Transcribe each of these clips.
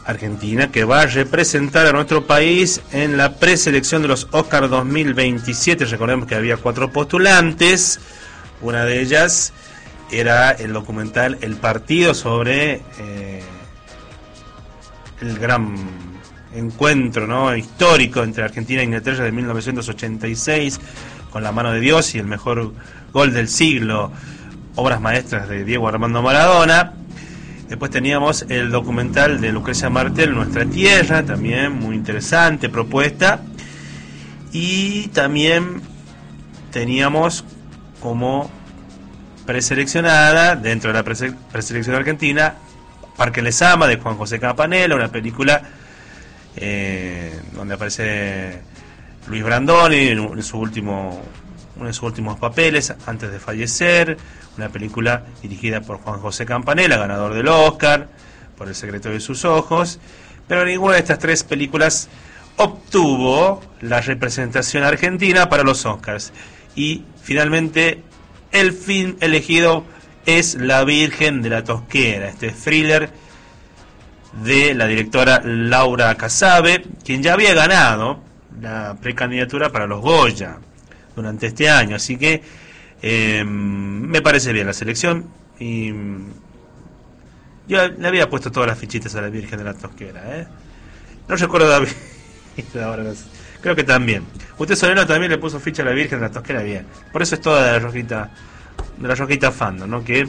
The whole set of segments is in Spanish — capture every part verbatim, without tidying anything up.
Argentina, que va a representar a nuestro país en la preselección de los Oscar dos mil veintisiete. Recordemos que había cuatro postulantes. Una de ellas era el documental El Partido, sobre eh, el gran encuentro, ¿no?, histórico entre Argentina e Inglaterra de mil novecientos ochenta y seis, con La mano de Dios y El mejor gol del siglo, obras maestras de Diego Armando Maradona. Después teníamos el documental de Lucrecia Martel, Nuestra Tierra, también muy interesante propuesta. Y también teníamos como preseleccionada, dentro de la prese preselección argentina, Parque Les Ama, de Juan José Campanella, una película eh, donde aparece Luis Brandoni en, en su último, uno de sus últimos papeles antes de fallecer. Una película dirigida por Juan José Campanella, ganador del Oscar por El secreto de sus ojos. Pero ninguna de estas tres películas obtuvo la representación argentina para los Oscars. Y finalmente el film elegido es La Virgen de la Tosquera, este thriller de la directora Laura Casabe, quien ya había ganado la precandidatura para los Goya durante este año. Así que eh, me parece bien la selección, y yo le había puesto todas las fichitas a La Virgen de la Tosquera, ¿eh? No recuerdo David, ahora no sé. Creo que también. Usted, Soleno, también le puso ficha a La Virgen de la Tosquera, bien. Por eso es toda de la rojita, de la rojita fandom, ¿no? Que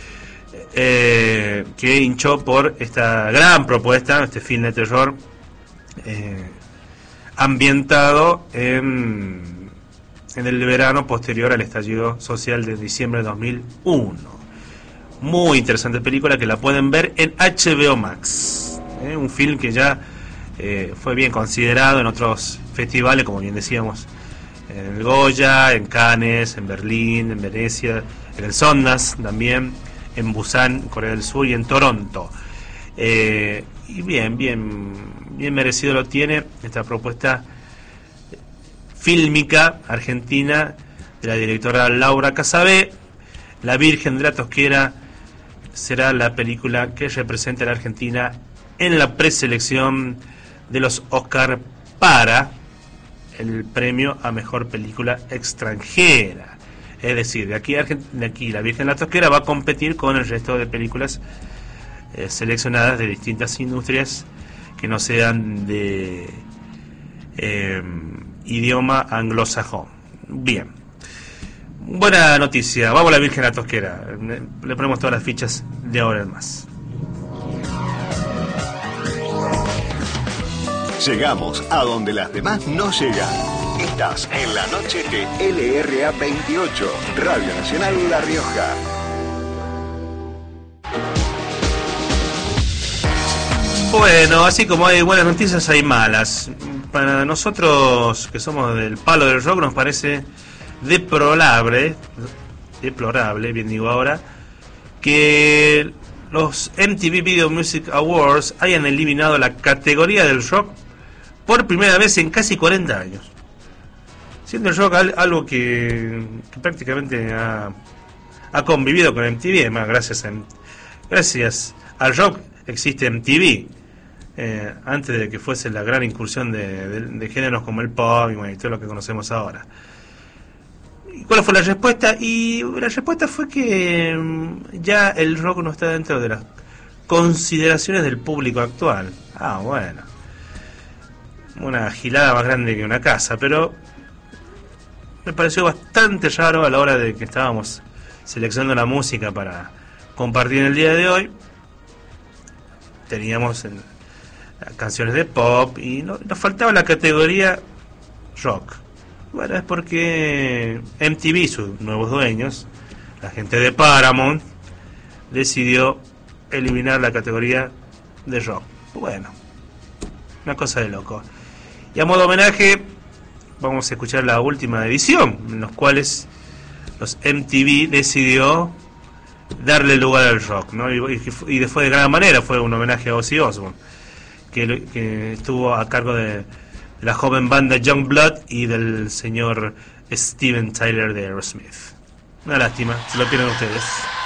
eh, que hinchó por esta gran propuesta, este film de terror eh, ambientado en, en el verano posterior al estallido social de diciembre de dos mil uno. Muy interesante película, que la pueden ver en H B O Max. ¿eh? Un film que ya eh, fue bien considerado en otros festivales, como bien decíamos, en el Goya, en Cannes, en Berlín, en Venecia, en el Sundance también, en Busan, Corea del Sur, y en Toronto. Eh, y bien, bien, bien merecido lo tiene esta propuesta fílmica argentina de la directora Laura Casabe. La Virgen de la Tosquera será la película que represente a la Argentina en la preselección de los Oscar para el premio a mejor película extranjera. Es decir, de aquí, de aquí La Virgen de la Tosquera va a competir con el resto de películas eh, seleccionadas de distintas industrias que no sean de eh, idioma anglosajón. Bien, buena noticia. Vamos a La Virgen de la Tosquera. Le ponemos todas las fichas de ahora en más. Llegamos a donde las demás no llegan. Estás en la noche de L R A veintiocho, Radio Nacional La Rioja. Bueno, así como hay buenas noticias, hay malas. Para nosotros, que somos del palo del rock, nos parece deplorable, deplorable, bien digo ahora, que los M T V Video Music Awards hayan eliminado la categoría del rock por primera vez en casi cuarenta años. Siendo el rock algo que, que prácticamente ha, ha convivido con M T V, además gracias, a, gracias al rock existe M T V, eh, antes de que fuese la gran incursión de, de, de géneros como el pop y, bueno, y todo lo que conocemos ahora. ¿Y cuál fue la respuesta? Y la respuesta fue que ya el rock no está dentro de las consideraciones del público actual. Ah, bueno, una gilada más grande que una casa, pero me pareció bastante raro a la hora de que estábamos seleccionando la música para compartir en el día de hoy. Teníamos en, canciones de pop y no, nos faltaba la categoría rock. Bueno, es porque M T V, sus nuevos dueños, la gente de Paramount, decidió eliminar la categoría de rock. Bueno, una cosa de loco. Y a modo homenaje vamos a escuchar la última edición, en los cuales los M T V decidió darle lugar al rock, ¿no? Y, y, y fue de gran manera, fue un homenaje a Ozzy Osbourne, que, que estuvo a cargo de, de la joven banda Youngblood y del señor Steven Tyler de Aerosmith. Una lástima, se lo pierden ustedes.